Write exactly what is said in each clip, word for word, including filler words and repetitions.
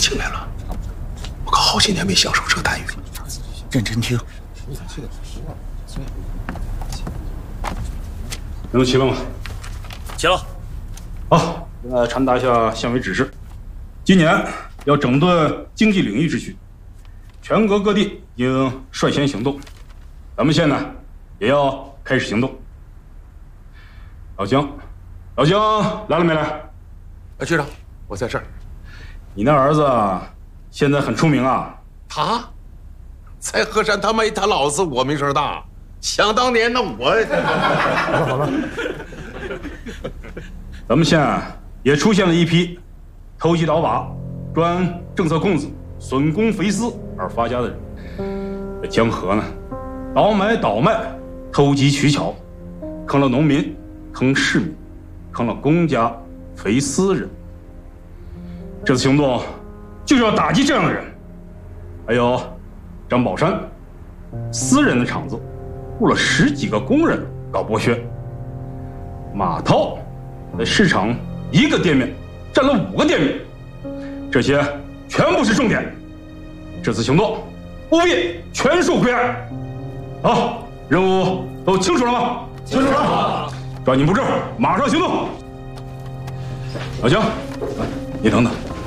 进来了，我可好几年没享受这个待遇了。 认真听。 能都起了吗？ 起了。 好，呃，传达一下县委指示，今年要整顿经济领域秩序，全国各地应率先行动。咱们县呢，也要开始行动。老姜，老姜来了没来？ 啊，局长，我在这儿。 你那儿子现在很出名啊。 他，在河山他没他老子我名声大。想当年那我……好了好了。 咱们县也出现了一批投机倒把、赚政策空子、损公肥私而发家的人。这江河呢，倒买倒卖、投机取巧，坑了农民，坑市民，坑了公家，肥私人。这次行动就是要打击这样的人。还有张宝山，私人的厂子雇了十几个工人搞剥削。马涛在市场一个店面占了五个店面，这些全部是重点。这次行动务必全数归案。好，任务都清楚了吗？ 清楚了。 抓紧布置，马上行动。老姜，你等等。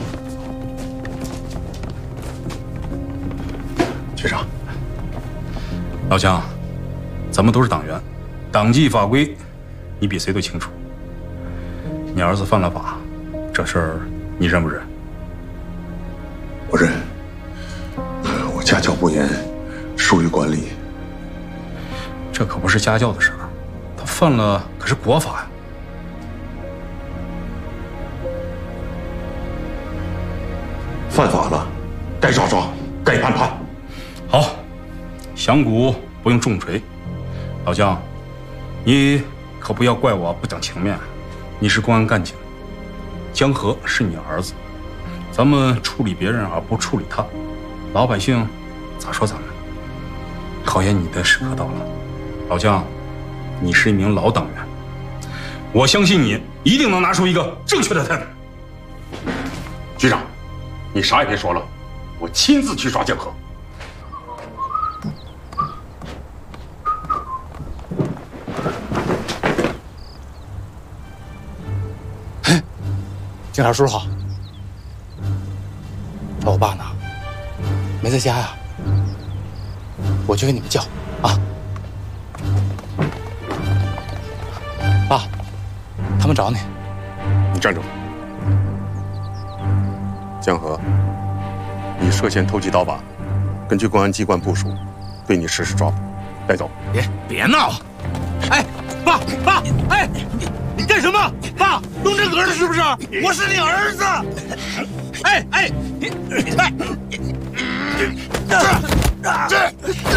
局长， 老姜，咱们都是党员，党纪法规你比谁都清楚。你儿子犯了法，这事儿你认不认？ 我认。我家教不严，疏于管理。 这可不是家教的事儿，他犯了可是国法呀。 犯法了，该抓抓，该判判。 好，响鼓不用重锤。老姜，你可不要怪我不讲情面。你是公安干警，江河是你儿子，咱们处理别人而不处理他，老百姓咋说咱们？考验你的时刻到了，老姜，你是一名老党员，我相信你一定能拿出一个正确的态度。 局长，你啥也别说了，我亲自去抓江河。 警察叔叔好，找我爸呢，没在家呀，我去给你们叫啊。爸，他们找你。 你站住！江河，你涉嫌投机倒把，根据公安机关部署，对你实施抓捕，带走。 别别闹！哎，爸爸，哎，你你干什么？爸，动真格了是不是？我是你儿子！哎哎，你哎，这这。